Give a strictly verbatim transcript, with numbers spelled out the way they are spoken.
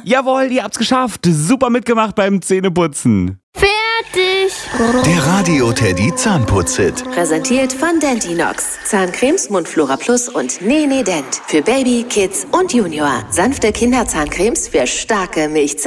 Jawohl, ihr habt's geschafft. Super mitgemacht beim Zähneputzen. Fertig. Der Radio Teddy Zahnputz-Hit. Präsentiert von Dentinox. Zahncremes, Mundflora Plus und Nene Dent. Für Baby, Kids und Junior. Sanfte Kinderzahncremes für starke Milchzähne.